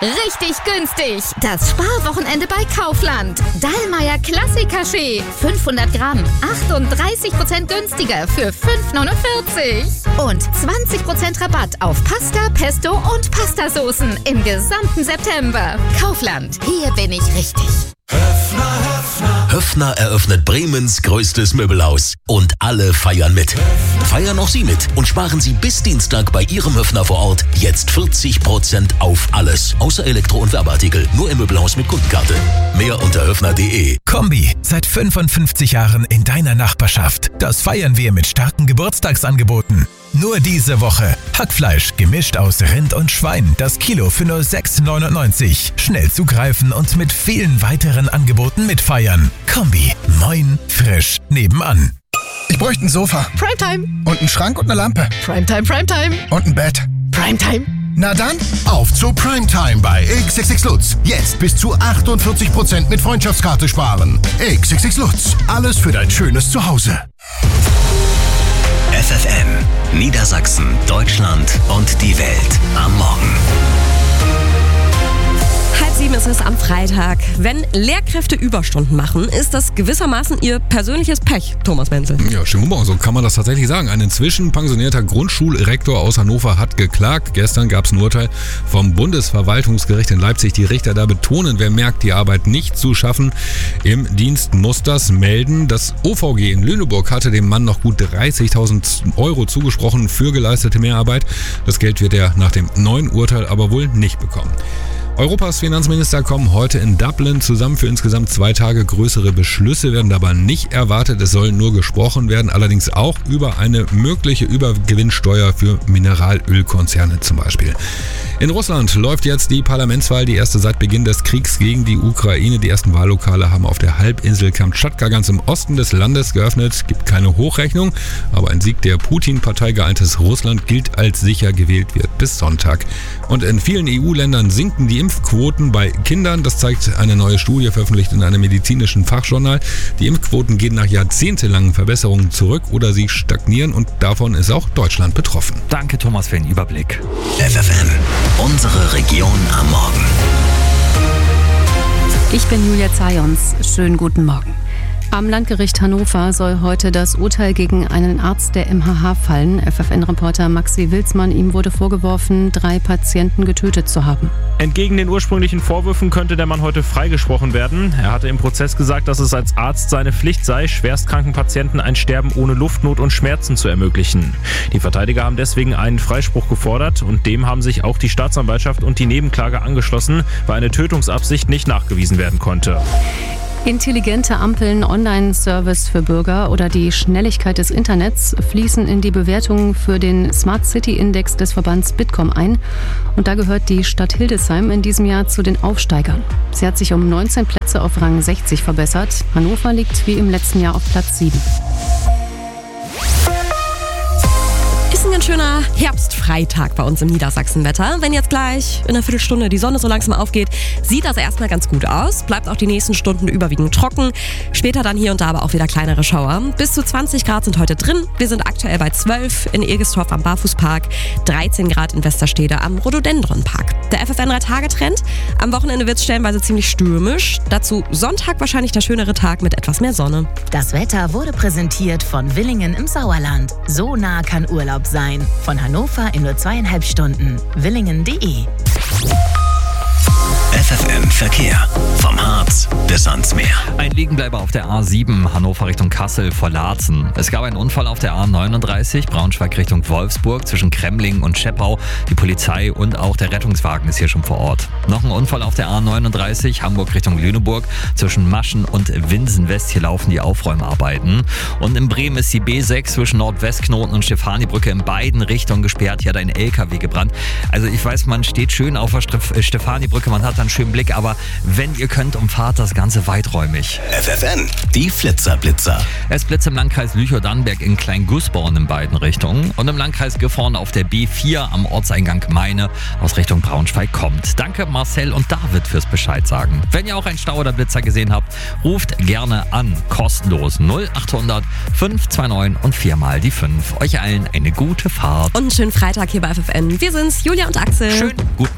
Richtig günstig. Das Sparwochenende bei Kaufland. Dallmayr Klassiker-Kaffee. 500 Gramm. 38% günstiger für 5,49. Und 20% Rabatt auf Pasta, Pesto und Pastasoßen im gesamten September. Kaufland. Hier bin ich richtig. Höffner eröffnet Bremens größtes Möbelhaus. Und alle feiern mit. Feiern auch Sie mit und sparen Sie bis Dienstag bei Ihrem Höffner vor Ort jetzt 40% auf alles. Außer Elektro- und Werbeartikel. Nur im Möbelhaus mit Kundenkarte. Mehr unter höffner.de. Kombi, seit 55 Jahren in deiner Nachbarschaft. Das feiern wir mit starken Geburtstagsangeboten. Nur diese Woche. Hackfleisch gemischt aus Rind und Schwein. Das Kilo für nur 6,99. Schnell zugreifen und mit vielen weiteren Angeboten mitfeiern. Kombi. Moin. Frisch. Nebenan. Ich bräuchte ein Sofa. Primetime. Und einen Schrank und eine Lampe. Primetime, Primetime. Und ein Bett. Primetime. Na dann, auf zu Primetime bei XXX Lutz. Jetzt bis zu 48% mit Freundschaftskarte sparen. XXX Lutz. Alles für dein schönes Zuhause. FFN, Niedersachsen, Deutschland und die Welt am Morgen. 6:30 ist es am Freitag. Wenn Lehrkräfte Überstunden machen, ist das gewissermaßen ihr persönliches Pech, Thomas Menzel. Ja, schönen guten Morgen, so kann man das tatsächlich sagen. Ein inzwischen pensionierter Grundschulrektor aus Hannover hat geklagt. Gestern gab es ein Urteil vom Bundesverwaltungsgericht in Leipzig. Die Richter da betonen, wer merkt, die Arbeit nicht zu schaffen im Dienst, muss das melden. Das OVG in Lüneburg hatte dem Mann noch gut 30.000 Euro zugesprochen für geleistete Mehrarbeit. Das Geld wird er nach dem neuen Urteil aber wohl nicht bekommen. Europas Finanzminister kommen heute in Dublin zusammen für insgesamt 2 Tage. Größere Beschlüsse werden dabei nicht erwartet. Es soll nur gesprochen werden, allerdings auch über eine mögliche Übergewinnsteuer für Mineralölkonzerne zum Beispiel. In Russland läuft jetzt die Parlamentswahl, die erste seit Beginn des Kriegs gegen die Ukraine. Die ersten Wahllokale haben auf der Halbinsel Kamtschatka ganz im Osten des Landes geöffnet. Es gibt keine Hochrechnung, aber ein Sieg der Putin-Partei geeintes Russland gilt als sicher, gewählt wird bis Sonntag. Und in vielen EU-Ländern sinken die Impfquoten bei Kindern. Das zeigt eine neue Studie, veröffentlicht in einem medizinischen Fachjournal. Die Impfquoten gehen nach jahrzehntelangen Verbesserungen zurück oder sie stagnieren und davon ist auch Deutschland betroffen. Danke Thomas für den Überblick. FFN, unsere Region am Morgen. Ich bin Julia Zajons. Schönen guten Morgen. Am Landgericht Hannover soll heute das Urteil gegen einen Arzt der MHH fallen. FFN-Reporter Maxi Wilsmann, ihm wurde vorgeworfen, 3 Patienten getötet zu haben. Entgegen den ursprünglichen Vorwürfen könnte der Mann heute freigesprochen werden. Er hatte im Prozess gesagt, dass es als Arzt seine Pflicht sei, schwerstkranken Patienten ein Sterben ohne Luftnot und Schmerzen zu ermöglichen. Die Verteidiger haben deswegen einen Freispruch gefordert und dem haben sich auch die Staatsanwaltschaft und die Nebenklage angeschlossen, weil eine Tötungsabsicht nicht nachgewiesen werden konnte. Intelligente Ampeln, Online-Service für Bürger oder die Schnelligkeit des Internets fließen in die Bewertungen für den Smart City Index des Verbands Bitkom ein. Und da gehört die Stadt Hildesheim in diesem Jahr zu den Aufsteigern. Sie hat sich um 19 Plätze auf Rang 60 verbessert. Hannover liegt wie im letzten Jahr auf Platz 7. Ist ein ganz schöner Herbstfreitag bei uns im Niedersachsenwetter. Wenn jetzt gleich in einer Viertelstunde die Sonne so langsam aufgeht, sieht das erstmal ganz gut aus. Bleibt auch die nächsten Stunden überwiegend trocken. Später dann hier und da aber auch wieder kleinere Schauer. Bis zu 20 Grad sind heute drin. Wir sind aktuell bei 12 in Egestorf am Barfußpark, 13 Grad in Westerstede am Rhododendronpark. Der FFN 3-Tage-Trend. Am Wochenende wird es stellenweise ziemlich stürmisch. Dazu Sonntag wahrscheinlich der schönere Tag mit etwas mehr Sonne. Das Wetter wurde präsentiert von Willingen im Sauerland. So nah kann Urlaub sein. Von Hannover in nur 2,5 Stunden. Willingen.de. FFN Verkehr. Vom Harz bis ans Meer. Ein Liegenbleiber auf der A7 Hannover Richtung Kassel vor Laatzen. Es gab einen Unfall auf der A39 Braunschweig Richtung Wolfsburg zwischen Kremlingen und Scheppau. Die Polizei und auch der Rettungswagen ist hier schon vor Ort. Noch ein Unfall auf der A39 Hamburg Richtung Lüneburg zwischen Maschen und Winsen-West. Hier laufen die Aufräumarbeiten. Und in Bremen ist die B6 zwischen Nordwestknoten und Stefanibrücke in beiden Richtungen gesperrt. Hier hat ein LKW gebrannt. Also ich weiß, man steht schön auf der Stefanibrücke, man hat einen schönen Blick, aber wenn ihr könnt, umfahrt das Ganze weiträumig. FFN, die Flitzer. Es blitzt im Landkreis Lüchow-Dannenberg in Klein-Gusborn in beiden Richtungen und im Landkreis Gifhorn auf der B4 am Ortseingang Meine aus Richtung Braunschweig kommt. Danke Marcel und David fürs Bescheid sagen. Wenn ihr auch einen Stau oder Blitzer gesehen habt, ruft gerne an. Kostenlos 0800 529 und 4 mal die 5. Euch allen eine gute Fahrt. Und einen schönen Freitag hier bei FFN. Wir sind's, Julia und Axel. Schön, guten